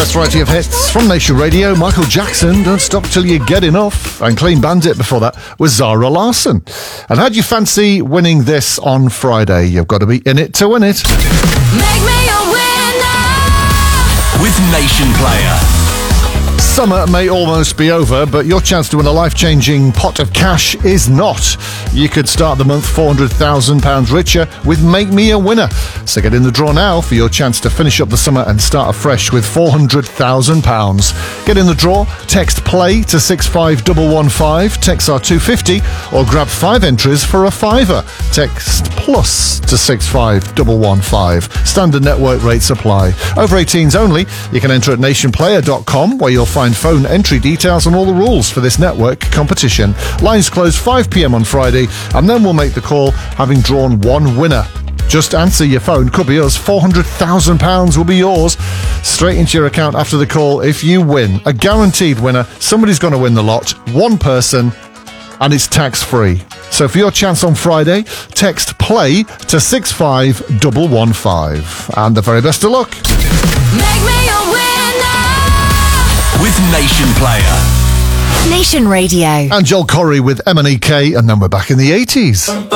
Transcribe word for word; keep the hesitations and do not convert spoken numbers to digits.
best variety of hits from Nation Radio. Michael Jackson, Don't Stop Till You Get Enough. And Clean Bandit before that was Zara Larsson. And how'd you fancy winning this on Friday? You've got to be in it to win it. Make me a winner with Nation Player. Summer may almost be over, but your chance to win a life-changing pot of cash is not. You could start the month four hundred thousand pounds richer with Make Me a Winner. So get in the draw now for your chance to finish up the summer and start afresh with four hundred thousand pounds. Get in the draw, text PLAY to six five one one five, text R two fifty, or grab five entries for a fiver. Text PLUS to six five one one five. Standard network rates apply. Over eighteens only. You can enter at nation player dot com, where you'll find phone entry details and all the rules for this network competition. Lines close five p.m. on Friday, and then we'll make the call, having drawn one winner. Just answer your phone, could be us. four hundred thousand pounds will be yours straight into your account after the call if you win. A guaranteed winner. Somebody's going to win the lot. One person, and it's tax-free. So for your chance on Friday, text PLAY to six five one one five. And the very best of luck. Make me a winner with Nation Player. Nation Radio. And Joel Corry with M and E K, and then we're back in the eighties.